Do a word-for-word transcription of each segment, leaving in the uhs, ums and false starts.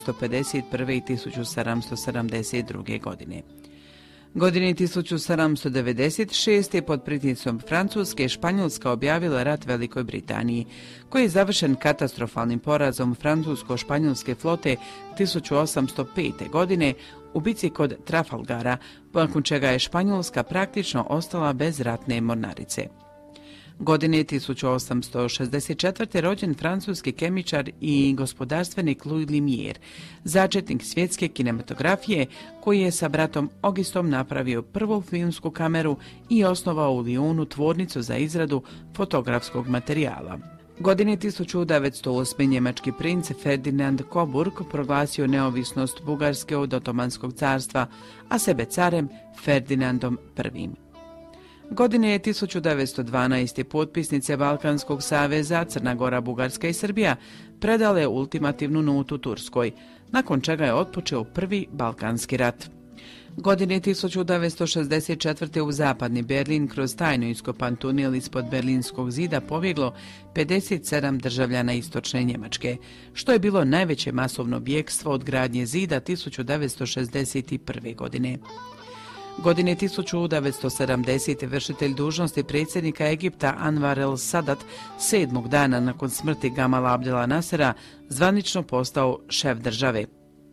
pedeset prve i tisuću sedamsto sedamdeset druge. godine. Godine tisuću sedamsto devedeset šeste. pod pritiskom Francuske Španjolska objavila rat Velikoj Britaniji, koji je završen katastrofalnim porazom francusko-španjolske flote tisuću osamsto pete. godine u bici kod Trafalgara, nakon čega je Španjolska praktično ostala bez ratne mornarice. Godine tisuću osamsto šezdeset četvrte. rođen francuski kemičar i gospodarstvenik Louis Lumière, začetnik svjetske kinematografije, koji je sa bratom Augustom napravio prvu filmsku kameru i osnovao u Lyonu tvornicu za izradu fotografskog materijala. Godine tisuću devetsto osme. njemački princ Ferdinand Coburg proglasio neovisnost Bugarske od Otomanskog carstva, a sebe carem Ferdinandom prvim. Godine je tisuću devetsto dvanaeste. potpisnice Balkanskog saveza Crna Gora, Bugarska i Srbija predale ultimativnu notu Turskoj, nakon čega je otpočeo prvi Balkanski rat. Godine tisuću devetsto šezdeset četvrte. u zapadni Berlin kroz tajno iskopan tunel ispod Berlinskog zida pobjeglo pedeset sedam državljana istočne Njemačke, što je bilo najveće masovno bjegstvo od gradnje zida tisuću devetsto šezdeset prve. godine. Godine tisuću devetsto sedamdesete. vršitelj dužnosti predsjednika Egipta Anwar el-Sadat sedmog dana nakon smrti Gamala Abdela Nasera zvanično postao šef države.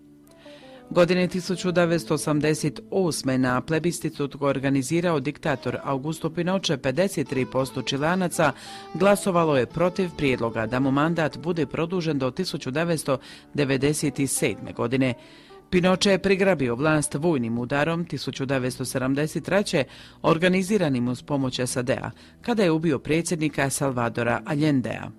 Godine tisuću devetsto osamdeset osme. na plebiscitu koji organizirao diktator Augusto Pinochet, pedeset tri posto Čilanaca glasovalo je protiv prijedloga da mu mandat bude produžen do tisuću devetsto devedeset sedme. godine. Pinochet je prigrabio vlast vojnim udarom tisuću devetsto sedamdeset treće. organiziranim uz pomoć S A D-a, kada je ubio predsjednika Salvadora Allendea.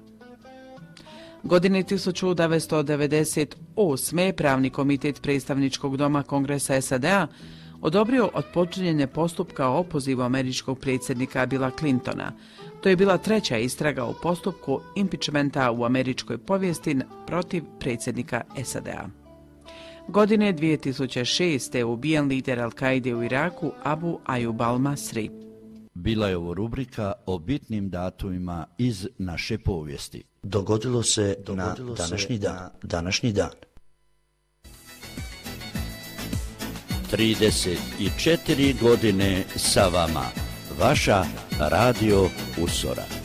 Godine tisuću devetsto devedeset osme. pravni komitet predstavničkog doma Kongresa S A D-a odobrio otpočinjenje postupka o opozivu američkog predsjednika Billa Clintona. To je bila treća istraga u postupku impičmenta u američkoj povijesti protiv predsjednika S A D-a. Godine dvije tisuće šeste. ubijen lider Al-Kaide u Iraku Abu Ayyub al-Masri. Bila je ovo rubrika o bitnim datumima iz naše povijesti. Dogodilo se Dogodilo na današnji se dan. Na današnji dan. trideset četiri godine sa vama. Vaša Radio Usora.